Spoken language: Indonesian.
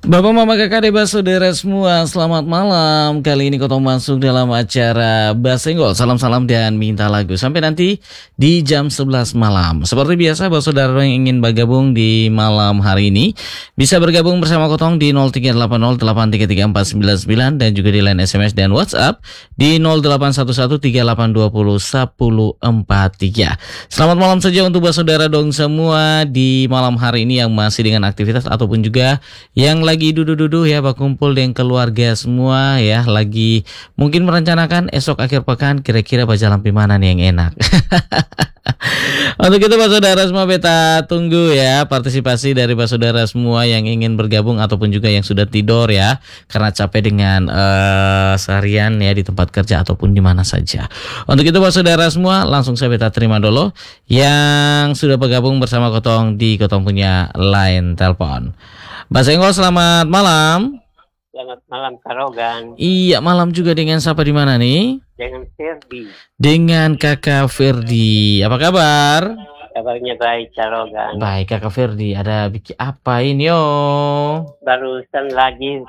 Bapak, Mama, Kakak, Adik, Saudara semua, selamat malam. Kali ini Kotong masuk dalam acara Basenggol, salam-salam dan minta lagu. Sampai nanti di jam 11 malam. Seperti biasa, Bapak Saudara yang ingin bergabung di malam hari ini bisa bergabung bersama Kotong di 0380833499 dan juga di line SMS dan WhatsApp di 081138201043. Selamat malam saja untuk Bapak Saudara dong semua di malam hari ini yang masih dengan aktivitas ataupun juga yang lagi duduk-duduk ya, berkumpul dengan keluarga semua ya, lagi mungkin merencanakan esok akhir pekan kira-kira jalan di mana nih yang enak. Untuk itu Pak Saudara semua beta tunggu ya partisipasi dari Pak Saudara semua yang ingin bergabung ataupun juga yang sudah tidur ya karena capek dengan seharian ya di tempat kerja ataupun di mana saja. Untuk itu Pak Saudara semua langsung saya beta terima dulu yang sudah bergabung bersama Kotong di Kotong punya line telepon. Basenggol, selamat malam. Selamat malam Karogan. Iya, malam juga dengan siapa di mana nih? Dengan Ferdi. Dengan Kakak Ferdi. Apa kabar? Kabarnya baik Karogan. Baik Kakak Ferdi. Ada bikin apa ini yo? Barusan lagi